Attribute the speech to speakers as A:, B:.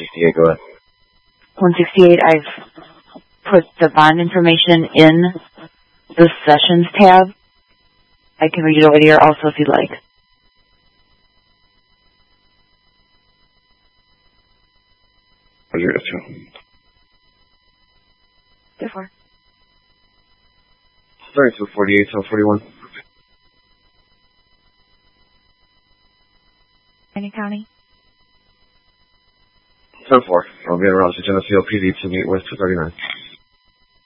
A: 168, go ahead.
B: 168, I've put the bond information in the Sessions tab. I can read it over here also if you'd like.
A: Roger, that's true.
B: Therefore.
A: 3248, 741.
B: Any county?
A: 10-4. I'll be around to Geneseo PD to meet with 239.